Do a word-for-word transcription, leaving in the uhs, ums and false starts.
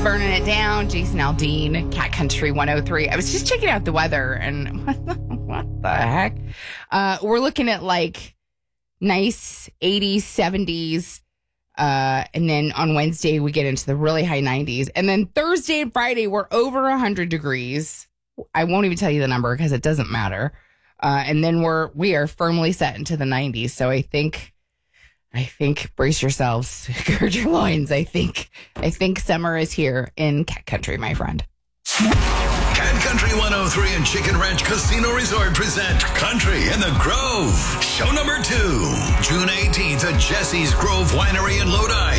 burning it down. Jason Aldean, Cat Country one oh three. I was just checking out the weather, and what the, what the heck? Uh, we're looking at like nice eighties, seventies. Uh, and then on Wednesday, we get into the really high nineties. And then Thursday and Friday, we're over one hundred degrees. I won't even tell you the number because it doesn't matter. Uh, and then we're we are firmly set into the nineties. So I think... I think, brace yourselves, gird your loins. I think, I think summer is here in Cat Country, my friend. Cat Country one oh three and Chicken Ranch Casino Resort present Country in the Grove. Show number two, June eighteenth at Jesse's Grove Winery in Lodi.